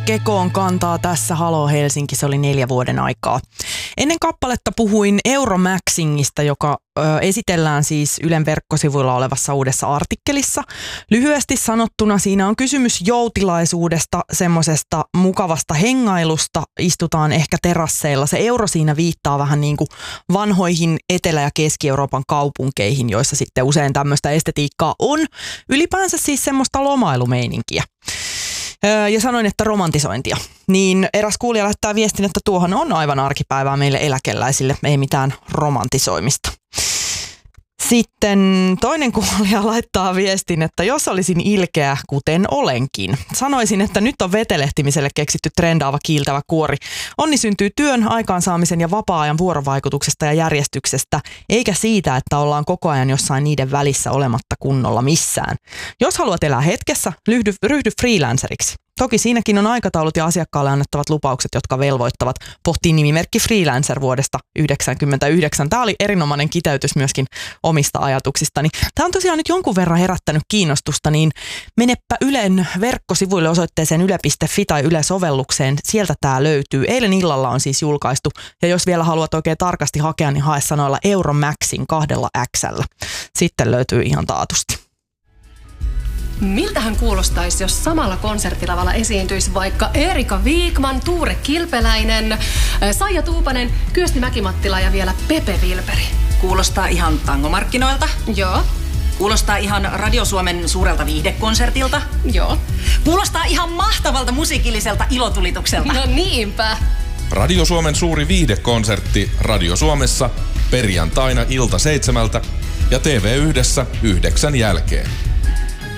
kekoon kantaa tässä Halo Helsinki, se oli 4 vuoden aikaa. Ennen kappaletta puhuin Euromaxingista, joka esitellään siis Ylen verkkosivuilla olevassa uudessa artikkelissa. Lyhyesti sanottuna siinä on kysymys joutilaisuudesta, semmoisesta mukavasta hengailusta, istutaan ehkä terasseilla. Se euro siinä viittaa vähän niin kuin vanhoihin Etelä- ja Keski-Euroopan kaupunkeihin, joissa sitten usein tämmöistä estetiikkaa on. Ylipäänsä siis semmoista lomailumeininkiä. Ja sanoin, että romantisointia. Niin eräs kuulija lähettää viestin, että tuohon on aivan arkipäivää meille eläkeläisille, ei mitään romantisoimista. Sitten toinen kuulija laittaa viestin, että jos olisin ilkeä, kuten olenkin. Sanoisin, että nyt on vetelehtimiselle keksitty trendaava kiiltävä kuori. Onni syntyy työn, aikaansaamisen ja vapaa-ajan vuorovaikutuksesta ja järjestyksestä, eikä siitä, että ollaan koko ajan jossain niiden välissä olematta kunnolla missään. Jos haluat elää hetkessä, ryhdy freelanceriksi. Toki siinäkin on aikataulut ja asiakkaalle annettavat lupaukset, jotka velvoittavat. Pohtii nimimerkki freelancer vuodesta 1999. Tämä oli erinomainen kiteytys myöskin omista ajatuksistani. Tämä on tosiaan nyt jonkun verran herättänyt kiinnostusta, niin menepä Ylen verkkosivuille osoitteeseen yle.fi tai Yle-sovellukseen. Sieltä tämä löytyy. Eilen illalla on siis julkaistu. Ja jos vielä haluat oikein tarkasti hakea, niin hae sanoilla Euromaxin 2 X:llä. Sitten löytyy ihan taatusti. Miltähän kuulostaisi, jos samalla konserttilavalla esiintyisi vaikka Erika Viikman, Tuure Kilpeläinen, Saija Tuupanen, Kyösti Mäkimattila ja vielä Pepe Vilperi? Kuulostaa ihan tangomarkkinoilta. Joo. Kuulostaa ihan Radio Suomen suurelta viihdekonsertilta. Joo. Kuulostaa ihan mahtavalta musiikilliselta ilotulitukselta. No niinpä. Radio Suomen suuri viihdekonsertti Radio Suomessa perjantaina ilta 7 ja TV1 9 jälkeen.